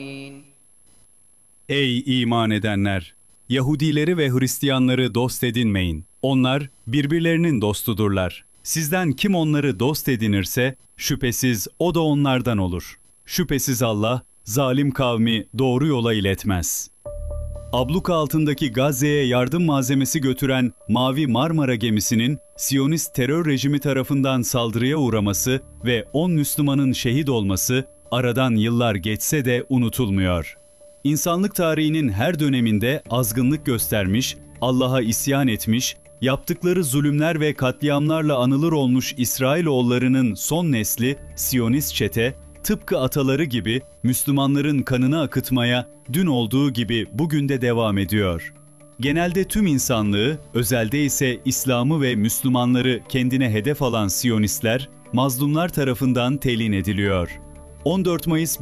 Ey iman edenler! Yahudileri ve Hristiyanları dost edinmeyin. Onlar birbirlerinin dostudurlar. Sizden kim onları dost edinirse şüphesiz o da onlardan olur. Şüphesiz Allah zalim kavmi doğru yola iletmez. Abluka altındaki Gazze'ye yardım malzemesi götüren Mavi Marmara gemisinin Siyonist terör rejimi tarafından saldırıya uğraması ve 10 Müslümanın şehit olması aradan yıllar geçse de unutulmuyor. İnsanlık tarihinin her döneminde azgınlık göstermiş, Allah'a isyan etmiş, yaptıkları zulümler ve katliamlarla anılır olmuş İsrailoğullarının son nesli Siyonist çete, tıpkı ataları gibi Müslümanların kanını akıtmaya dün olduğu gibi bugün de devam ediyor. Genelde tüm insanlığı, özelde ise İslam'ı ve Müslümanları kendine hedef alan Siyonistler, mazlumlar tarafından telin ediliyor. 14 Mayıs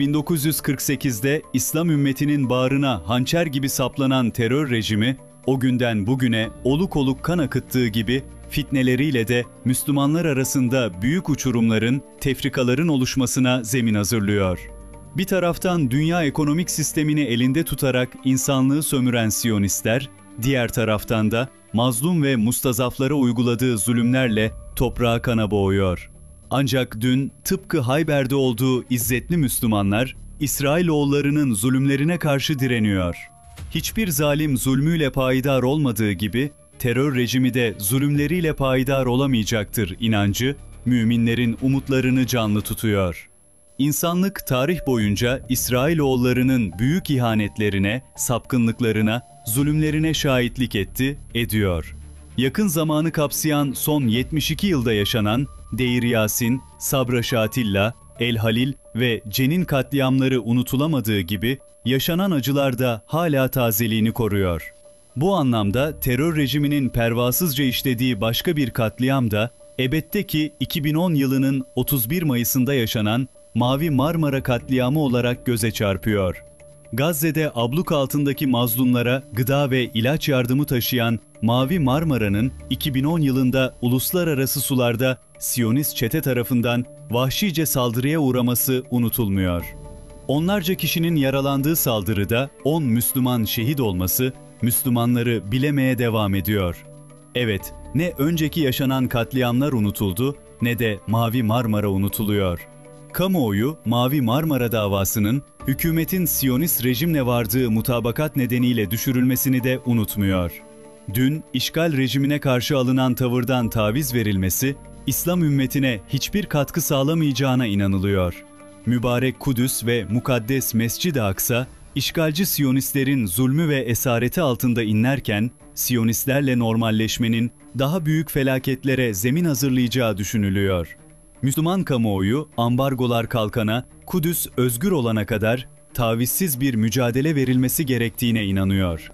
1948'de İslam ümmetinin bağrına hançer gibi saplanan terör rejimi, o günden bugüne oluk oluk kan akıttığı gibi fitneleriyle de Müslümanlar arasında büyük uçurumların, tefrikaların oluşmasına zemin hazırlıyor. Bir taraftan dünya ekonomik sistemini elinde tutarak insanlığı sömüren Siyonistler, diğer taraftan da mazlum ve mustazaflara uyguladığı zulümlerle toprağı kana boğuyor. Ancak dün tıpkı Hayber'de olduğu izzetli Müslümanlar, İsrailoğullarının zulümlerine karşı direniyor. Hiçbir zalim zulmüyle payidar olmadığı gibi, terör rejimi de zulümleriyle payidar olamayacaktır inancı, müminlerin umutlarını canlı tutuyor. İnsanlık tarih boyunca İsrailoğullarının büyük ihanetlerine, sapkınlıklarına, zulümlerine şahitlik etti, ediyor. Yakın zamanı kapsayan son 72 yılda yaşanan Deir Yasin, Sabra Şatilla, El Halil ve Cenin katliamları unutulamadığı gibi yaşanan acılar da hala tazeliğini koruyor. Bu anlamda terör rejiminin pervasızca işlediği başka bir katliam da ebetteki 2010 yılının 31 Mayıs'ında yaşanan Mavi Marmara katliamı olarak göze çarpıyor. Gazze'de abluk altındaki mazlumlara gıda ve ilaç yardımı taşıyan Mavi Marmara'nın 2010 yılında uluslararası sularda Siyonist çete tarafından vahşice saldırıya uğraması unutulmuyor. Onlarca kişinin yaralandığı saldırıda 10 Müslüman şehit olması Müslümanları bilemeye devam ediyor. Evet, ne önceki yaşanan katliamlar unutuldu ne de Mavi Marmara unutuluyor. Kamuoyu, Mavi Marmara davasının hükümetin Siyonist rejimle vardığı mutabakat nedeniyle düşürülmesini de unutmuyor. Dün, işgal rejimine karşı alınan tavırdan taviz verilmesi, İslam ümmetine hiçbir katkı sağlamayacağına inanılıyor. Mübarek Kudüs ve mukaddes Mescid-i Aksa, işgalci Siyonistlerin zulmü ve esareti altında inlerken, Siyonistlerle normalleşmenin daha büyük felaketlere zemin hazırlayacağı düşünülüyor. Müslüman kamuoyu, ambargolar kalkana, Kudüs özgür olana kadar tavizsiz bir mücadele verilmesi gerektiğine inanıyor.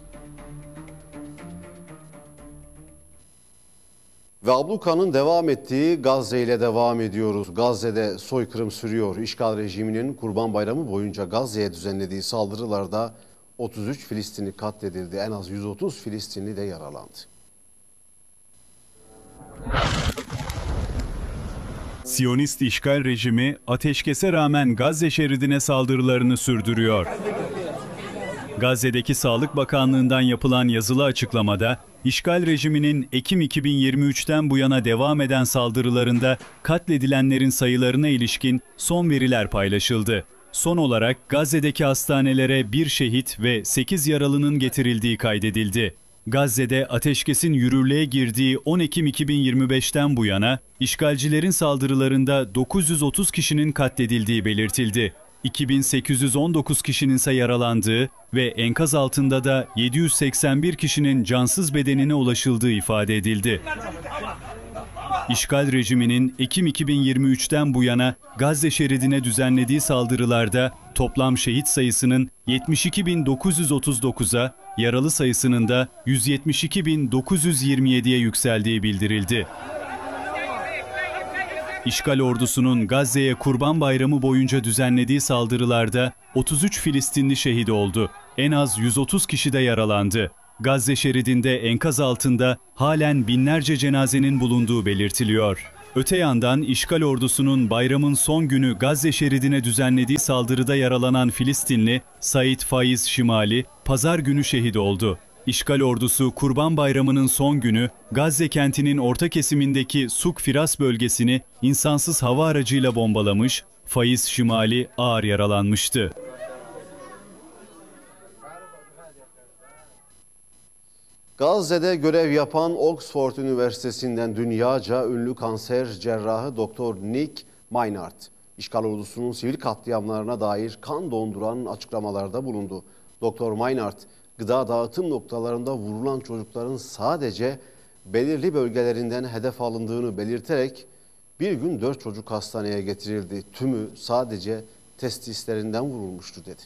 Ve ablukanın devam ettiği Gazze ile devam ediyoruz. Gazze'de soykırım sürüyor. İşgal rejiminin Kurban Bayramı boyunca Gazze'ye düzenlediği saldırılarda 33 Filistinli katledildi. En az 130 Filistinli de yaralandı. Siyonist işgal rejimi ateşkese rağmen Gazze şeridine saldırılarını sürdürüyor. Gazze'deki Sağlık Bakanlığı'ndan yapılan yazılı açıklamada, işgal rejiminin Ekim 2023'ten bu yana devam eden saldırılarında katledilenlerin sayılarına ilişkin son veriler paylaşıldı. Son olarak Gazze'deki hastanelere 1 şehit ve 8 yaralının getirildiği kaydedildi. Gazze'de ateşkesin yürürlüğe girdiği 10 Ekim 2025'ten bu yana işgalcilerin saldırılarında 930 kişinin katledildiği belirtildi. 2819 kişinin ise yaralandığı ve enkaz altında da 781 kişinin cansız bedenine ulaşıldığı ifade edildi. İşgal rejiminin Ekim 2023'ten bu yana Gazze şeridine düzenlediği saldırılarda toplam şehit sayısının 72.939'a, yaralı sayısının da 172.927'ye yükseldiği bildirildi. İşgal ordusunun Gazze'ye Kurban Bayramı boyunca düzenlediği saldırılarda 33 Filistinli şehit oldu. En az 130 kişi de yaralandı. Gazze şeridinde enkaz altında halen binlerce cenazenin bulunduğu belirtiliyor. Öte yandan işgal ordusunun bayramın son günü Gazze şeridine düzenlediği saldırıda yaralanan Filistinli Said Faiz Şimali, pazar günü şehit oldu. İşgal ordusu Kurban Bayramı'nın son günü Gazze kentinin orta kesimindeki Suk Firas bölgesini insansız hava aracıyla bombalamış, Faiz Şimali ağır yaralanmıştı. Gazze'de görev yapan Oxford Üniversitesi'nden dünyaca ünlü kanser cerrahı Dr. Nick Maynard, işgal ordusunun sivil katliamlarına dair kan donduran açıklamalarda bulundu. Dr. Maynard, gıda dağıtım noktalarında vurulan çocukların sadece belirli bölgelerinden hedef alındığını belirterek bir gün 4 çocuk hastaneye getirildi. Tümü sadece testislerinden vurulmuştu dedi.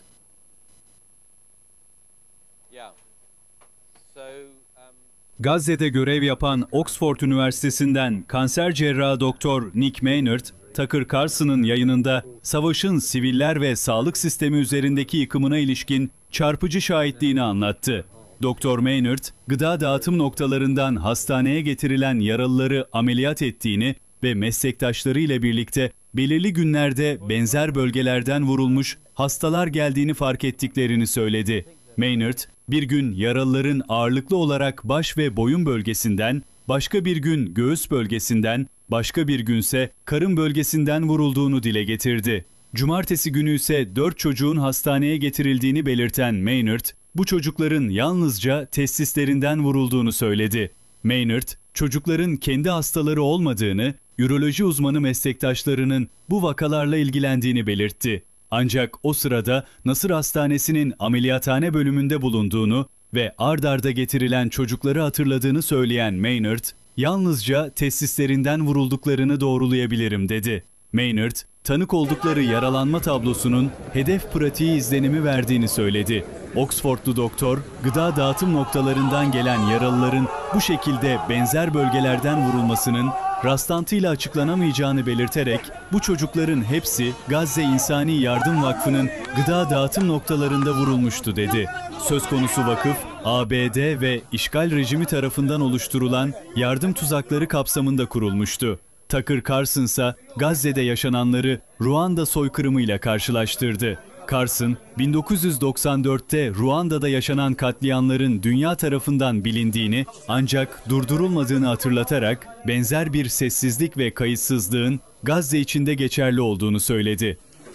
Gazze'de görev yapan Oxford Üniversitesi'nden kanser cerrahı Dr. Nick Maynard, Tucker Carlson'ın yayınında savaşın siviller ve sağlık sistemi üzerindeki yıkımına ilişkin çarpıcı şahitliğini anlattı. Dr. Maynard, gıda dağıtım noktalarından hastaneye getirilen yaralıları ameliyat ettiğini ve meslektaşları ile birlikte belirli günlerde benzer bölgelerden vurulmuş hastalar geldiğini fark ettiklerini söyledi. Maynard, bir gün yaralıların ağırlıklı olarak baş ve boyun bölgesinden, başka bir gün göğüs bölgesinden, başka bir günse karın bölgesinden vurulduğunu dile getirdi. Cumartesi günü ise 4 çocuğun hastaneye getirildiğini belirten Maynard, bu çocukların yalnızca testislerinden vurulduğunu söyledi. Maynard, çocukların kendi hastaları olmadığını, üroloji uzmanı meslektaşlarının bu vakalarla ilgilendiğini belirtti. Ancak o sırada Nasır Hastanesi'nin ameliyathane bölümünde bulunduğunu ve ard arda getirilen çocukları hatırladığını söyleyen Maynard, yalnızca testislerinden vurulduklarını doğrulayabilirim dedi. Maynard, tanık oldukları yaralanma tablosunun hedef pratiği izlenimi verdiğini söyledi. Oxfordlu doktor, gıda dağıtım noktalarından gelen yaralıların bu şekilde benzer bölgelerden vurulmasının rastlantıyla açıklanamayacağını belirterek bu çocukların hepsi Gazze İnsani Yardım Vakfı'nın gıda dağıtım noktalarında vurulmuştu dedi. Söz konusu vakıf, ABD ve işgal rejimi tarafından oluşturulan yardım tuzakları kapsamında kurulmuştu. Tucker Carlson ise Gazze'de yaşananları Ruanda soykırımıyla karşılaştırdı. Carlson, 1994'te Ruanda'da yaşanan katliamların dünya tarafından bilindiğini ancak durdurulmadığını hatırlatarak benzer bir sessizlik ve kayıtsızlığın Gazze içinde geçerli olduğunu söyledi.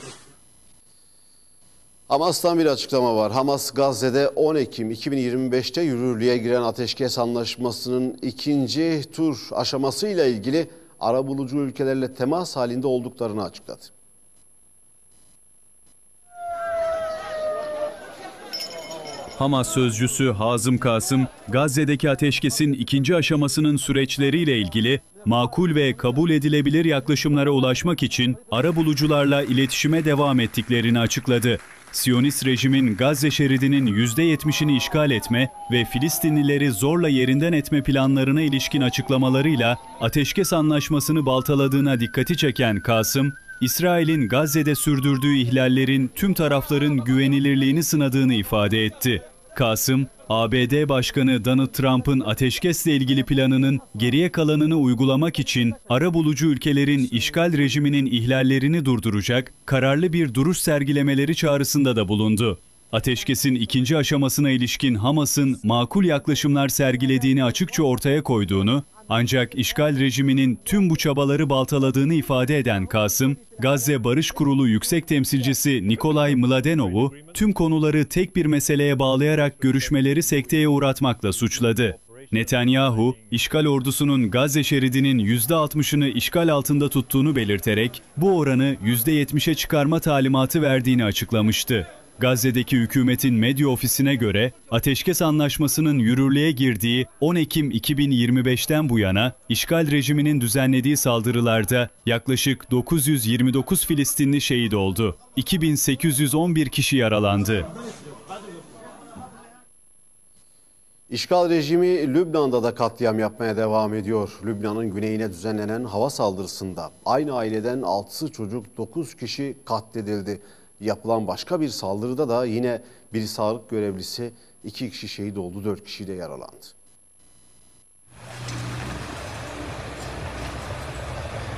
Hamas'tan bir açıklama var. Hamas, Gazze'de 10 Ekim 2025'te yürürlüğe giren ateşkes anlaşmasının ikinci tur aşamasıyla ilgili arabulucu ülkelerle temas halinde olduklarını açıkladı. Hamas sözcüsü Hazım Kasım, Gazze'deki ateşkesin ikinci aşamasının süreçleriyle ilgili makul ve kabul edilebilir yaklaşımlara ulaşmak için arabulucularla iletişime devam ettiklerini açıkladı. Siyonist rejimin Gazze şeridinin %70'ini işgal etme ve Filistinlileri zorla yerinden etme planlarına ilişkin açıklamalarıyla ateşkes anlaşmasını baltaladığına dikkati çeken Kasım, İsrail'in Gazze'de sürdürdüğü ihlallerin tüm tarafların güvenilirliğini sınadığını ifade etti. Kasım, ABD Başkanı Donald Trump'ın ateşkesle ilgili planının geriye kalanını uygulamak için arabulucu ülkelerin işgal rejiminin ihlallerini durduracak kararlı bir duruş sergilemeleri çağrısında da bulundu. Ateşkesin ikinci aşamasına ilişkin Hamas'ın makul yaklaşımlar sergilediğini açıkça ortaya koyduğunu, ancak işgal rejiminin tüm bu çabaları baltaladığını ifade eden Kasım, Gazze Barış Kurulu Yüksek Temsilcisi Nikolay Mladenov'u tüm konuları tek bir meseleye bağlayarak görüşmeleri sekteye uğratmakla suçladı. Netanyahu, işgal ordusunun Gazze şeridinin %60'ını işgal altında tuttuğunu belirterek bu oranı %70'e çıkarma talimatı verdiğini açıklamıştı. Gazze'deki hükümetin medya ofisine göre ateşkes anlaşmasının yürürlüğe girdiği 10 Ekim 2025'ten bu yana işgal rejiminin düzenlediği saldırılarda yaklaşık 929 Filistinli şehit oldu. 2811 kişi yaralandı. İşgal rejimi Lübnan'da da katliam yapmaya devam ediyor. Lübnan'ın güneyine düzenlenen hava saldırısında aynı aileden 6 çocuk 9 kişi katledildi. Yapılan başka bir saldırıda da yine bir sağlık görevlisi 2 kişi şehit oldu, 4 kişi de yaralandı.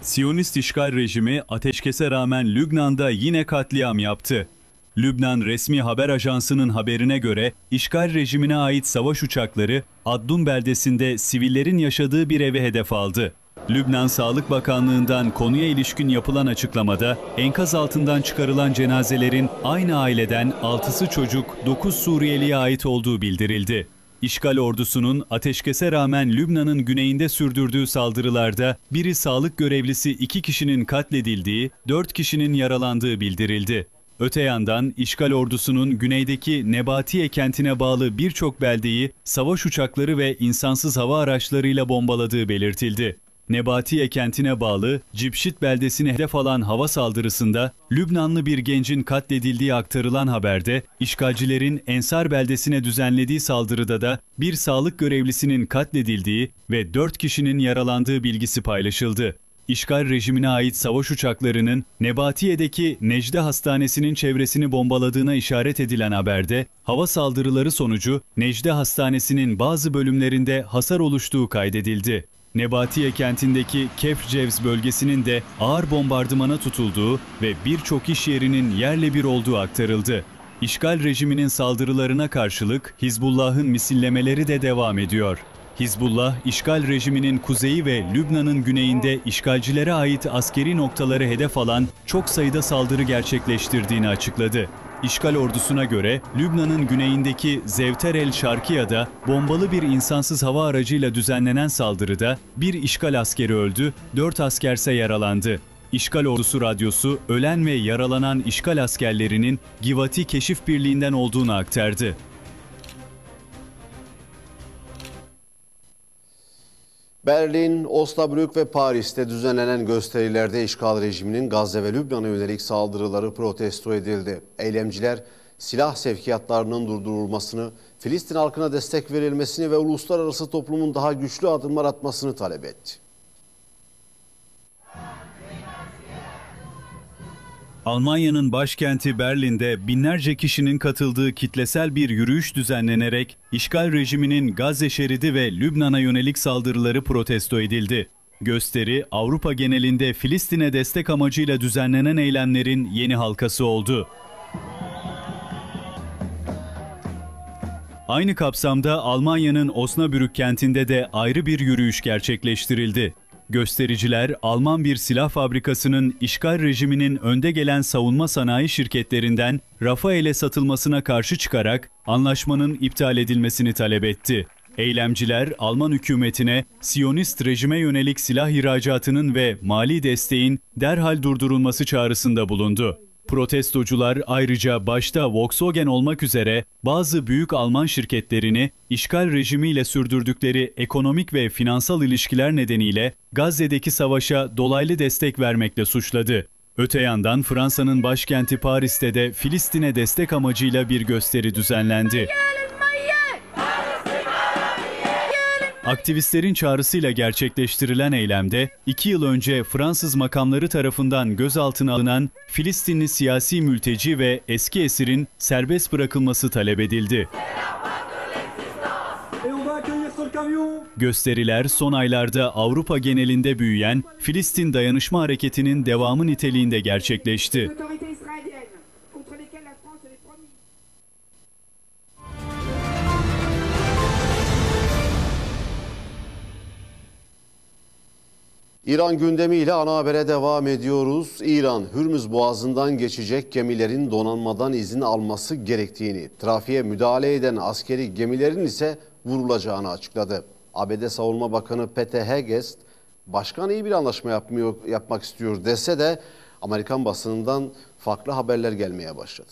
Siyonist işgal rejimi ateşkese rağmen Lübnan'da yine katliam yaptı. Lübnan resmi haber ajansının haberine göre işgal rejimine ait savaş uçakları Addun beldesinde sivillerin yaşadığı bir eve hedef aldı. Lübnan Sağlık Bakanlığı'ndan konuya ilişkin yapılan açıklamada enkaz altından çıkarılan cenazelerin aynı aileden 6'sı çocuk, 9 Suriyeli'ye ait olduğu bildirildi. İşgal ordusunun ateşkese rağmen Lübnan'ın güneyinde sürdürdüğü saldırılarda biri sağlık görevlisi 2 kişinin katledildiği, 4 kişinin yaralandığı bildirildi. Öte yandan işgal ordusunun güneydeki Nebatiye kentine bağlı birçok beldeyi savaş uçakları ve insansız hava araçlarıyla bombaladığı belirtildi. Nebatiye kentine bağlı Cibşit beldesine hedef alan hava saldırısında Lübnanlı bir gencin katledildiği aktarılan haberde, işgalcilerin Ensar beldesine düzenlediği saldırıda da bir sağlık görevlisinin katledildiği ve 4 kişinin yaralandığı bilgisi paylaşıldı. İşgal rejimine ait savaş uçaklarının Nebatiye'deki Necde Hastanesi'nin çevresini bombaladığına işaret edilen haberde, hava saldırıları sonucu Necde Hastanesi'nin bazı bölümlerinde hasar oluştuğu kaydedildi. Nebatiye kentindeki Kefcevz bölgesinin de ağır bombardımana tutulduğu ve birçok iş yerinin yerle bir olduğu aktarıldı. İşgal rejiminin saldırılarına karşılık Hizbullah'ın misillemeleri de devam ediyor. Hizbullah, işgal rejiminin kuzeyi ve Lübnan'ın güneyinde işgalcilere ait askeri noktaları hedef alan çok sayıda saldırı gerçekleştirdiğini açıkladı. İşgal ordusuna göre Lübnan'ın güneyindeki Zevter el-Şarkiya'da bombalı bir insansız hava aracıyla düzenlenen saldırıda bir işgal askeri öldü, 4 askerse yaralandı. İşgal ordusu radyosu ölen ve yaralanan işgal askerlerinin Givati Keşif Birliği'nden olduğunu aktardı. Berlin, Osnabrück ve Paris'te düzenlenen gösterilerde işgal rejiminin Gazze ve Lübnan'a yönelik saldırıları protesto edildi. Eylemciler silah sevkiyatlarının durdurulmasını, Filistin halkına destek verilmesini ve uluslararası toplumun daha güçlü adımlar atmasını talep etti. Almanya'nın başkenti Berlin'de binlerce kişinin katıldığı kitlesel bir yürüyüş düzenlenerek işgal rejiminin Gazze şeridi ve Lübnan'a yönelik saldırıları protesto edildi. Gösteri Avrupa genelinde Filistin'e destek amacıyla düzenlenen eylemlerin yeni halkası oldu. Aynı kapsamda Almanya'nın Osnabrück kentinde de ayrı bir yürüyüş gerçekleştirildi. Göstericiler, Alman bir silah fabrikasının işgal rejiminin önde gelen savunma sanayi şirketlerinden Rafael'e satılmasına karşı çıkarak anlaşmanın iptal edilmesini talep etti. Eylemciler, Alman hükümetine Siyonist rejime yönelik silah ihracatının ve mali desteğin derhal durdurulması çağrısında bulundu. Protestocular ayrıca başta Volkswagen olmak üzere bazı büyük Alman şirketlerini işgal rejimiyle sürdürdükleri ekonomik ve finansal ilişkiler nedeniyle Gazze'deki savaşa dolaylı destek vermekle suçladı. Öte yandan Fransa'nın başkenti Paris'te de Filistin'e destek amacıyla bir gösteri düzenlendi. Aktivistlerin çağrısıyla gerçekleştirilen eylemde 2 yıl önce Fransız makamları tarafından gözaltına alınan Filistinli siyasi mülteci ve eski esirin serbest bırakılması talep edildi. Gösteriler son aylarda Avrupa genelinde büyüyen Filistin Dayanışma Hareketi'nin devamı niteliğinde gerçekleşti. İran gündemiyle ana habere devam ediyoruz. İran, Hürmüz Boğazı'ndan geçecek gemilerin donanmadan izin alması gerektiğini, trafiğe müdahale eden askeri gemilerin ise vurulacağını açıkladı. ABD Savunma Bakanı Pete Hegseth, başkan iyi bir anlaşma yapmak istiyor dese de Amerikan basınından farklı haberler gelmeye başladı.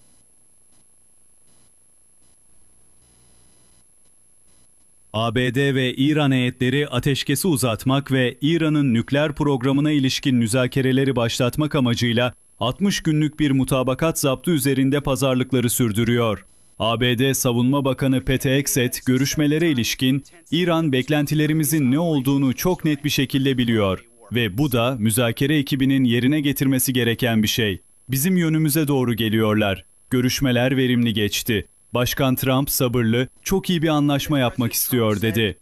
ABD ve İran heyetleri ateşkesi uzatmak ve İran'ın nükleer programına ilişkin müzakereleri başlatmak amacıyla 60 günlük bir mutabakat zaptı üzerinde pazarlıkları sürdürüyor. ABD Savunma Bakanı Pete Hegseth görüşmelere ilişkin İran beklentilerimizin ne olduğunu çok net bir şekilde biliyor ve bu da müzakere ekibinin yerine getirmesi gereken bir şey. Bizim yönümüze doğru geliyorlar. Görüşmeler verimli geçti. Başkan Trump sabırlı, çok iyi bir anlaşma yapmak istiyor dedi.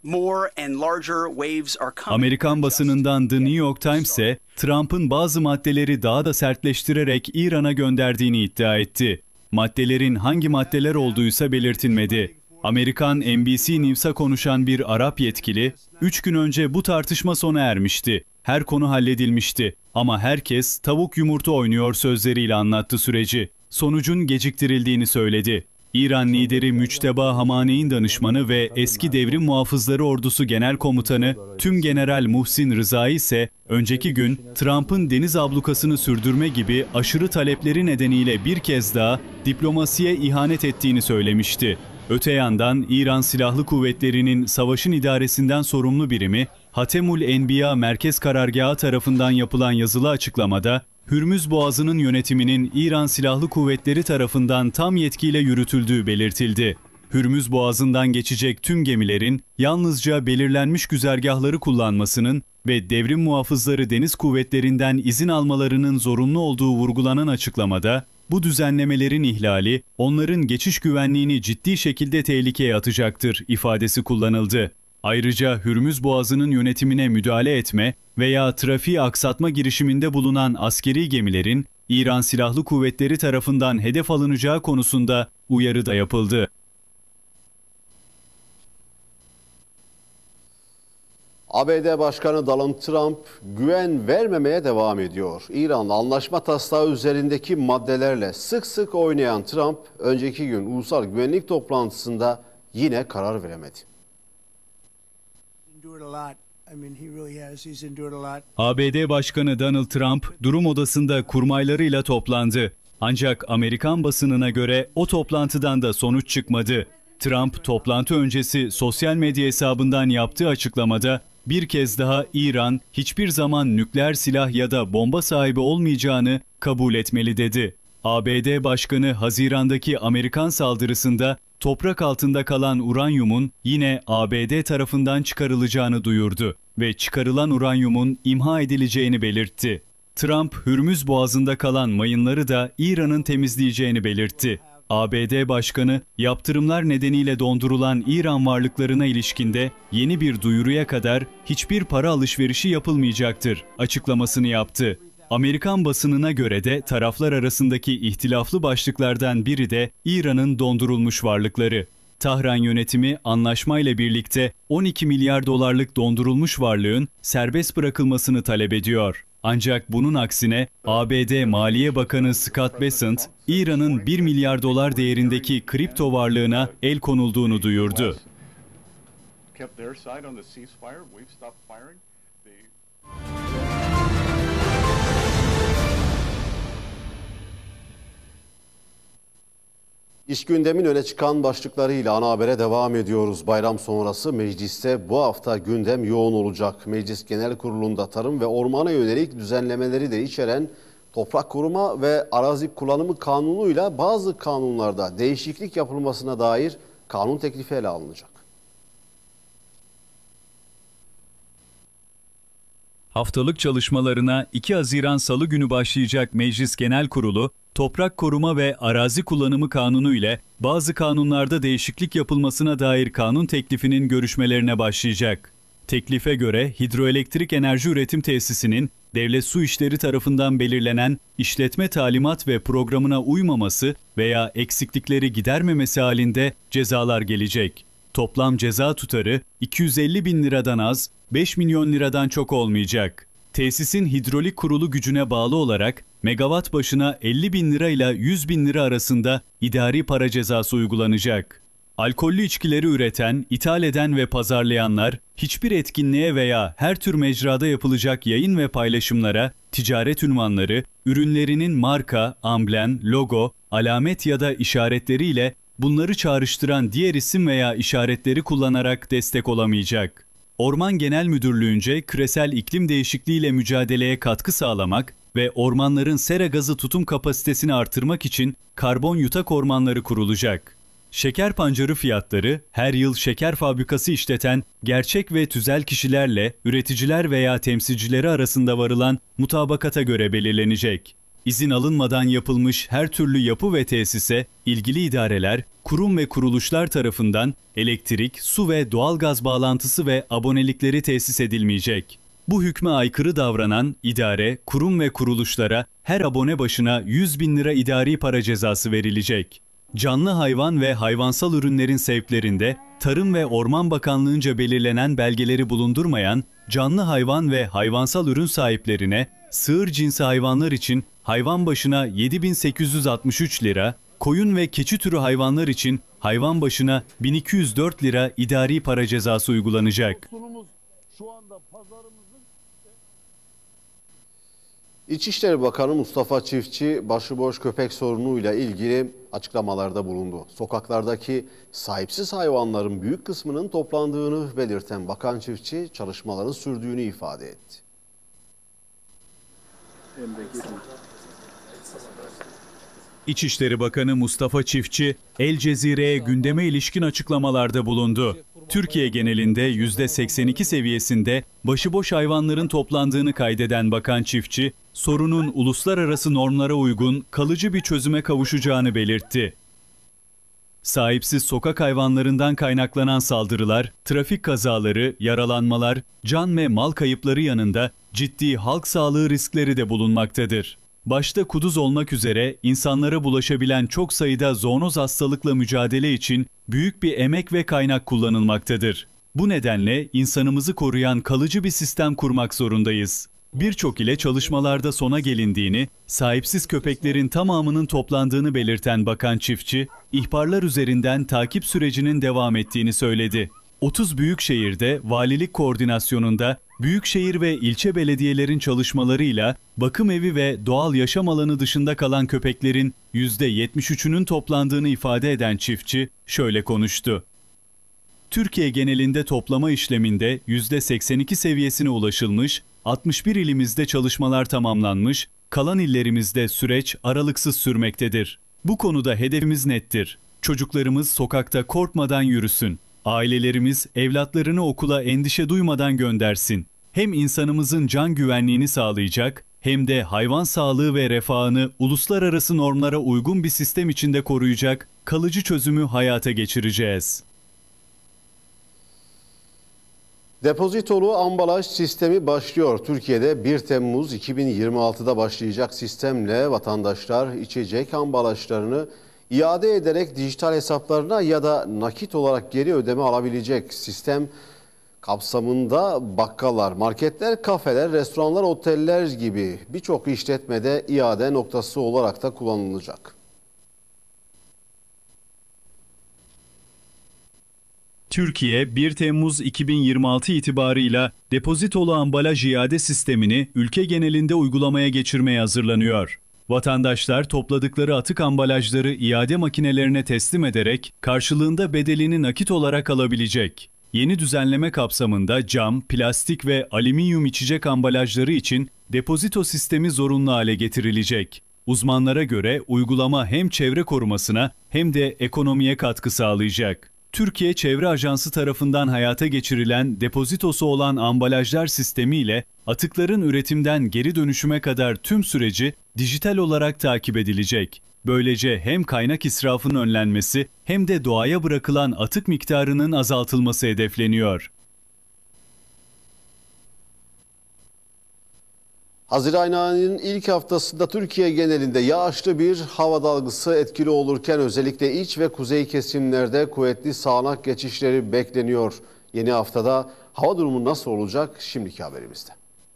Amerikan basınından The New York Times ise Trump'ın bazı maddeleri daha da sertleştirerek İran'a gönderdiğini iddia etti. Maddelerin hangi maddeler olduğuysa belirtilmedi. Amerikan NBC News'a konuşan bir Arap yetkili, 3 gün önce bu tartışma sona ermişti. Her konu halledilmişti ama herkes tavuk yumurta oynuyor sözleriyle anlattı süreci. Sonucun geciktirildiğini söyledi. İran lideri Müçteba Hamane'in danışmanı ve eski Devrim Muhafızları Ordusu Genel Komutanı Tümgeneral Muhsin Rızai ise önceki gün Trump'ın deniz ablukasını sürdürme gibi aşırı talepleri nedeniyle bir kez daha diplomasiye ihanet ettiğini söylemişti. Öte yandan İran Silahlı Kuvvetleri'nin savaşın idaresinden sorumlu birimi Hatemül Enbiya Merkez Karargahı tarafından yapılan yazılı açıklamada Hürmüz Boğazı'nın yönetiminin İran Silahlı Kuvvetleri tarafından tam yetkiyle yürütüldüğü belirtildi. Hürmüz Boğazı'ndan geçecek tüm gemilerin yalnızca belirlenmiş güzergahları kullanmasının ve Devrim Muhafızları Deniz Kuvvetleri'nden izin almalarının zorunlu olduğu vurgulanan açıklamada, bu düzenlemelerin ihlali onların geçiş güvenliğini ciddi şekilde tehlikeye atacaktır ifadesi kullanıldı. Ayrıca Hürmüz Boğazı'nın yönetimine müdahale etme veya trafiği aksatma girişiminde bulunan askeri gemilerin İran Silahlı Kuvvetleri tarafından hedef alınacağı konusunda uyarı da yapıldı. ABD Başkanı Donald Trump güven vermemeye devam ediyor. İran'la anlaşma taslağı üzerindeki maddelerle sık sık oynayan Trump, önceki gün ulusal güvenlik toplantısında yine karar veremedi. ABD Başkanı Donald Trump durum odasında kurmaylarıyla toplandı. Ancak Amerikan basınına göre o toplantıdan da sonuç çıkmadı. Trump toplantı öncesi sosyal medya hesabından yaptığı açıklamada bir kez daha İran hiçbir zaman nükleer silah ya da bomba sahibi olmayacağını kabul etmeli dedi. ABD Başkanı Haziran'daki Amerikan saldırısında toprak altında kalan uranyumun yine ABD tarafından çıkarılacağını duyurdu ve çıkarılan uranyumun imha edileceğini belirtti. Trump, Hürmüz Boğazı'nda kalan mayınları da İran'ın temizleyeceğini belirtti. ABD Başkanı, yaptırımlar nedeniyle dondurulan İran varlıklarına ilişkinde yeni bir duyuruya kadar hiçbir para alışverişi yapılmayacaktır açıklamasını yaptı. Amerikan basınına göre de taraflar arasındaki ihtilaflı başlıklardan biri de İran'ın dondurulmuş varlıkları. Tahran yönetimi anlaşmayla birlikte 12 milyar dolarlık dondurulmuş varlığın serbest bırakılmasını talep ediyor. Ancak bunun aksine ABD Maliye Bakanı Scott Bessent, İran'ın 1 milyar dolar değerindeki kripto varlığına el konulduğunu duyurdu. İş gündemin öne çıkan başlıklarıyla ana habere devam ediyoruz. Bayram sonrası mecliste bu hafta gündem yoğun olacak. Meclis Genel Kurulu'nda tarım ve ormana yönelik düzenlemeleri de içeren Toprak Koruma ve Arazi Kullanımı Kanunu'yla bazı kanunlarda değişiklik yapılmasına dair kanun teklifi ele alınacak. Haftalık çalışmalarına 2 Haziran Salı günü başlayacak Meclis Genel Kurulu, Toprak Koruma ve Arazi Kullanımı Kanunu ile bazı kanunlarda değişiklik yapılmasına dair kanun teklifinin görüşmelerine başlayacak. Teklife göre hidroelektrik enerji üretim tesisinin devlet su işleri tarafından belirlenen işletme talimat ve programına uymaması veya eksiklikleri gidermemesi halinde cezalar gelecek. Toplam ceza tutarı 250 bin liradan az, 5 milyon liradan çok olmayacak. Tesisin hidrolik kurulu gücüne bağlı olarak megawatt başına 50 bin lira ile 100 bin lira arasında idari para cezası uygulanacak. Alkollü içkileri üreten, ithal eden ve pazarlayanlar hiçbir etkinliğe veya her tür mecrada yapılacak yayın ve paylaşımlara, ticaret ünvanları, ürünlerinin marka, amblem, logo, alamet ya da işaretleriyle bunları çağrıştıran diğer isim veya işaretleri kullanarak destek olamayacak. Orman Genel Müdürlüğü'nce küresel iklim değişikliğiyle mücadeleye katkı sağlamak ve ormanların sera gazı tutum kapasitesini artırmak için karbon yutak ormanları kurulacak. Şeker pancarı fiyatları her yıl şeker fabrikası işleten gerçek ve tüzel kişilerle üreticiler veya temsilcileri arasında varılan mutabakata göre belirlenecek. İzin alınmadan yapılmış her türlü yapı ve tesise ilgili idareler, kurum ve kuruluşlar tarafından elektrik, su ve doğalgaz bağlantısı ve abonelikleri tesis edilmeyecek. Bu hükme aykırı davranan idare, kurum ve kuruluşlara her abone başına 100.000 lira idari para cezası verilecek. Canlı hayvan ve hayvansal ürünlerin sevklerinde Tarım ve Orman Bakanlığı'nca belirlenen belgeleri bulundurmayan canlı hayvan ve hayvansal ürün sahiplerine sığır cinsi hayvanlar için hayvan başına 7.863 lira, koyun ve keçi türü hayvanlar için hayvan başına 1.204 lira idari para cezası uygulanacak. İçişleri Bakanı Mustafa Çiftçi başıboş köpek sorunuyla ilgili açıklamalarda bulundu. Sokaklardaki sahipsiz hayvanların büyük kısmının toplandığını belirten Bakan Çiftçi çalışmaların sürdüğünü ifade etti. İçişleri Bakanı Mustafa Çiftçi, El Cezire'ye gündeme ilişkin açıklamalarda bulundu. Türkiye genelinde %82 seviyesinde başıboş hayvanların toplandığını kaydeden Bakan Çiftçi, sorunun uluslararası normlara uygun kalıcı bir çözüme kavuşacağını belirtti. Sahipsiz sokak hayvanlarından kaynaklanan saldırılar, trafik kazaları, yaralanmalar, can ve mal kayıpları yanında ciddi halk sağlığı riskleri de bulunmaktadır. Başta kuduz olmak üzere insanlara bulaşabilen çok sayıda zoonoz hastalıkla mücadele için büyük bir emek ve kaynak kullanılmaktadır. Bu nedenle insanımızı koruyan kalıcı bir sistem kurmak zorundayız. Birçok ile çalışmalarda sona gelindiğini, sahipsiz köpeklerin tamamının toplandığını belirten Bakan Çiftçi, ihbarlar üzerinden takip sürecinin devam ettiğini söyledi. 30 büyük şehirde valilik koordinasyonunda büyükşehir ve ilçe belediyelerin çalışmalarıyla bakım evi ve doğal yaşam alanı dışında kalan köpeklerin %73'ünün toplandığını ifade eden çiftçi şöyle konuştu. Türkiye genelinde toplama işleminde %82 seviyesine ulaşılmış, 61 ilimizde çalışmalar tamamlanmış, kalan illerimizde süreç aralıksız sürmektedir. Bu konuda hedefimiz nettir. Çocuklarımız sokakta korkmadan yürüsün. Ailelerimiz evlatlarını okula endişe duymadan göndersin. Hem insanımızın can güvenliğini sağlayacak hem de hayvan sağlığı ve refahını uluslararası normlara uygun bir sistem içinde koruyacak kalıcı çözümü hayata geçireceğiz. Depozitolu ambalaj sistemi başlıyor. Türkiye'de 1 Temmuz 2026'da başlayacak sistemle vatandaşlar içecek ambalajlarını iade ederek dijital hesaplarına ya da nakit olarak geri ödeme alabilecek. Sistem kapsamında bakkallar, marketler, kafeler, restoranlar, oteller gibi birçok işletmede iade noktası olarak da kullanılacak. Türkiye 1 Temmuz 2026 itibarıyla depozitolu ambalaj iade sistemini ülke genelinde uygulamaya geçirmeye hazırlanıyor. Vatandaşlar topladıkları atık ambalajları iade makinelerine teslim ederek karşılığında bedelini nakit olarak alabilecek. Yeni düzenleme kapsamında cam, plastik ve alüminyum içecek ambalajları için depozito sistemi zorunlu hale getirilecek. Uzmanlara göre uygulama hem çevre korumasına hem de ekonomiye katkı sağlayacak. Türkiye Çevre Ajansı tarafından hayata geçirilen depozitosu olan ambalajlar sistemiyle atıkların üretimden geri dönüşüme kadar tüm süreci dijital olarak takip edilecek. Böylece hem kaynak israfının önlenmesi hem de doğaya bırakılan atık miktarının azaltılması hedefleniyor. Haziran ayının ilk haftasında Türkiye genelinde yağışlı bir hava dalgası etkili olurken özellikle iç ve kuzey kesimlerde kuvvetli sağanak geçişleri bekleniyor. Yeni haftada hava durumu nasıl olacak şimdiki haberimizde.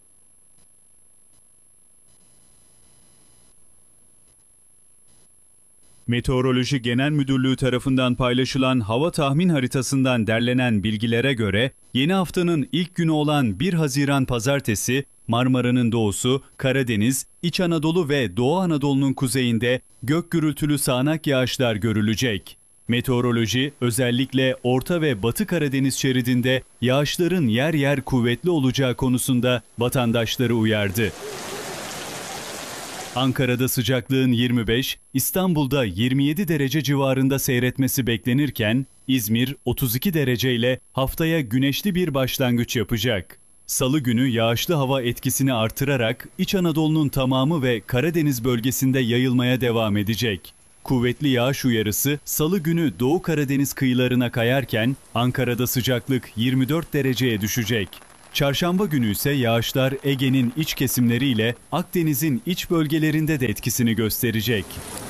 Meteoroloji Genel Müdürlüğü tarafından paylaşılan hava tahmin haritasından derlenen bilgilere göre yeni haftanın ilk günü olan 1 Haziran Pazartesi Marmara'nın doğusu, Karadeniz, İç Anadolu ve Doğu Anadolu'nun kuzeyinde gök gürültülü sağanak yağışlar görülecek. Meteoroloji özellikle Orta ve Batı Karadeniz şeridinde yağışların yer yer kuvvetli olacağı konusunda vatandaşları uyardı. Ankara'da sıcaklığın 25, İstanbul'da 27 derece civarında seyretmesi beklenirken İzmir 32 dereceyle haftaya güneşli bir başlangıç yapacak. Salı günü yağışlı hava etkisini artırarak İç Anadolu'nun tamamı ve Karadeniz bölgesinde yayılmaya devam edecek. Kuvvetli yağış uyarısı Salı günü Doğu Karadeniz kıyılarına kayarken Ankara'da sıcaklık 24 dereceye düşecek. Çarşamba günü ise yağışlar Ege'nin iç kesimleriyle Akdeniz'in iç bölgelerinde de etkisini gösterecek.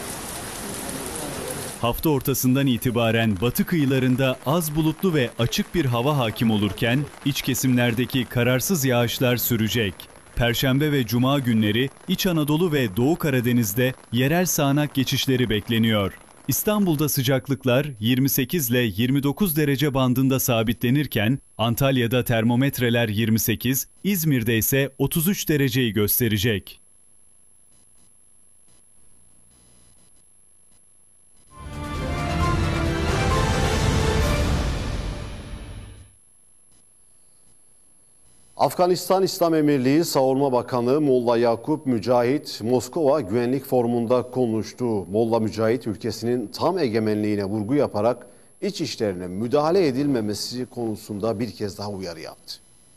Hafta ortasından itibaren batı kıyılarında az bulutlu ve açık bir hava hakim olurken iç kesimlerdeki kararsız yağışlar sürecek. Perşembe ve Cuma günleri İç Anadolu ve Doğu Karadeniz'de yerel sağanak geçişleri bekleniyor. İstanbul'da sıcaklıklar 28 ile 29 derece bandında sabitlenirken Antalya'da termometreler 28, İzmir'de ise 33 dereceyi gösterecek. Afganistan İslam Emirliği Savunma Bakanı Molla Yakup Mücahit, Moskova Güvenlik Forumu'nda konuştu. Molla Mücahit, ülkesinin tam egemenliğine vurgu yaparak iç işlerine müdahale edilmemesi konusunda bir kez daha uyarı yaptı.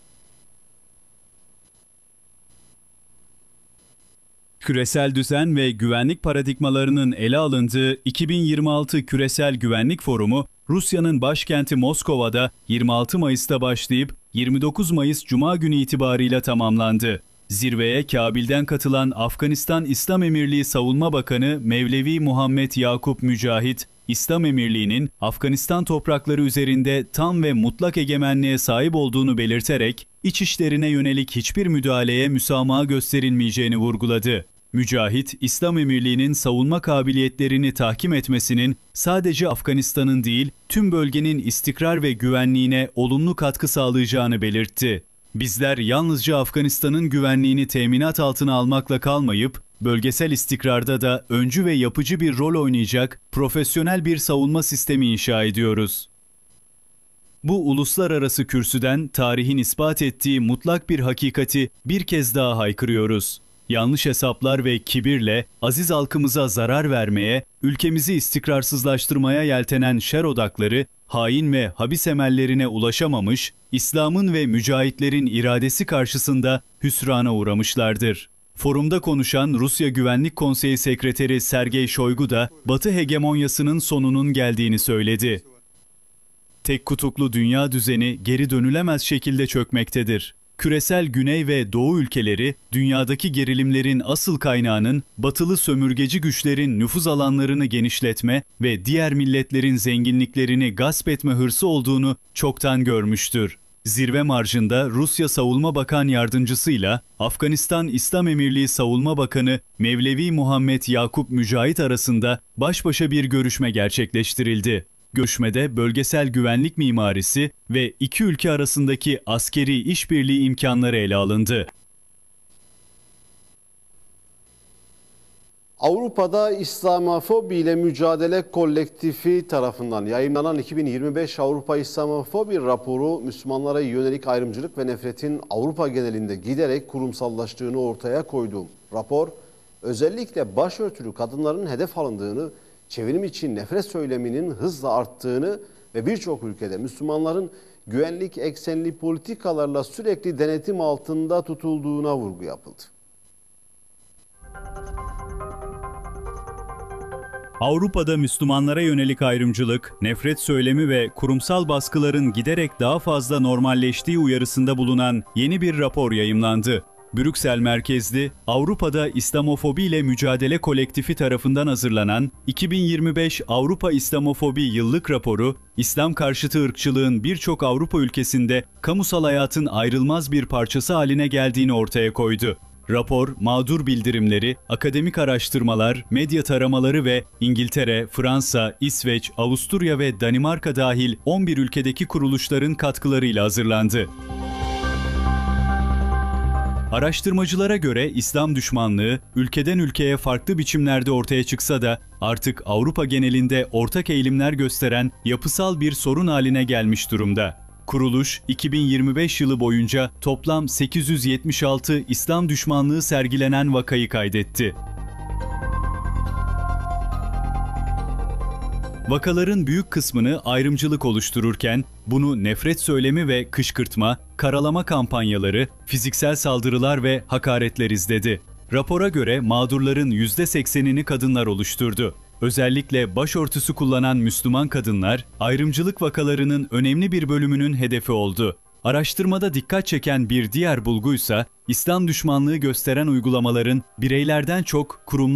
Küresel düzen ve güvenlik paradigmalarının ele alındığı 2026 Küresel Güvenlik Forumu, Rusya'nın başkenti Moskova'da 26 Mayıs'ta başlayıp 29 Mayıs Cuma günü itibarıyla tamamlandı. Zirveye Kabil'den katılan Afganistan İslam Emirliği Savunma Bakanı Mevlevi Muhammed Yakup Mücahit, İslam Emirliği'nin Afganistan toprakları üzerinde tam ve mutlak egemenliğe sahip olduğunu belirterek, iç işlerine yönelik hiçbir müdahaleye müsamaha gösterilmeyeceğini vurguladı. Mücahit, İslam Emirliği'nin savunma kabiliyetlerini tahkim etmesinin sadece Afganistan'ın değil, tüm bölgenin istikrar ve güvenliğine olumlu katkı sağlayacağını belirtti. Bizler yalnızca Afganistan'ın güvenliğini teminat altına almakla kalmayıp, bölgesel istikrarda da öncü ve yapıcı bir rol oynayacak profesyonel bir savunma sistemi inşa ediyoruz. Bu uluslararası kürsüden tarihin ispat ettiği mutlak bir hakikati bir kez daha haykırıyoruz. Yanlış hesaplar ve kibirle aziz halkımıza zarar vermeye, ülkemizi istikrarsızlaştırmaya yeltenen şer odakları, hain ve habis emellerine ulaşamamış, İslam'ın ve mücahitlerin iradesi karşısında hüsrana uğramışlardır. Forumda konuşan Rusya Güvenlik Konseyi Sekreteri Sergey Shoigu da Batı hegemonyasının sonunun geldiğini söyledi. Tek kutuplu dünya düzeni geri dönülemez şekilde çökmektedir. Küresel güney ve doğu ülkeleri, dünyadaki gerilimlerin asıl kaynağının batılı sömürgeci güçlerin nüfuz alanlarını genişletme ve diğer milletlerin zenginliklerini gasp etme hırsı olduğunu çoktan görmüştür. Zirve marjında Rusya Savunma Bakan Yardımcısıyla Afganistan İslam Emirliği Savunma Bakanı Mevlevi Muhammed Yakup Mücahit arasında baş başa bir görüşme gerçekleştirildi. Görüşmede bölgesel güvenlik mimarisi ve iki ülke arasındaki askeri işbirliği imkanları ele alındı. Avrupa'da İslamofobi ile Mücadele Kolektifi tarafından yayımlanan 2025 Avrupa İslamofobi raporu, Müslümanlara yönelik ayrımcılık ve nefretin Avrupa genelinde giderek kurumsallaştığını ortaya koydu. Rapor, özellikle başörtülü kadınların hedef alındığını, çevrim içi nefret söyleminin hızla arttığını ve birçok ülkede Müslümanların güvenlik eksenli politikalarla sürekli denetim altında tutulduğuna vurgu yapıldı. Avrupa'da Müslümanlara yönelik ayrımcılık, nefret söylemi ve kurumsal baskıların giderek daha fazla normalleştiği uyarısında bulunan yeni bir rapor yayımlandı. Brüksel merkezli Avrupa'da İslamofobi ile Mücadele Kolektifi tarafından hazırlanan 2025 Avrupa İslamofobi Yıllık Raporu, İslam karşıtı ırkçılığın birçok Avrupa ülkesinde kamusal hayatın ayrılmaz bir parçası haline geldiğini ortaya koydu. Rapor, mağdur bildirimleri, akademik araştırmalar, medya taramaları ve İngiltere, Fransa, İsveç, Avusturya ve Danimarka dahil 11 ülkedeki kuruluşların katkılarıyla hazırlandı. Araştırmacılara göre İslam düşmanlığı ülkeden ülkeye farklı biçimlerde ortaya çıksa da artık Avrupa genelinde ortak eğilimler gösteren yapısal bir sorun haline gelmiş durumda. Kuruluş, 2025 yılı boyunca toplam 876 İslam düşmanlığı sergilenen vakayı kaydetti. Vakaların büyük kısmını ayrımcılık oluştururken bunu nefret söylemi ve kışkırtma, karalama kampanyaları, fiziksel saldırılar ve hakaretler izledi. Rapora göre mağdurların %80'ini kadınlar oluşturdu. Özellikle başörtüsü kullanan Müslüman kadınlar, ayrımcılık vakalarının önemli bir bölümünün hedefi oldu. Araştırmada dikkat çeken bir diğer bulguysa, İslam düşmanlığı gösteren uygulamaların bireylerden çok kurumlar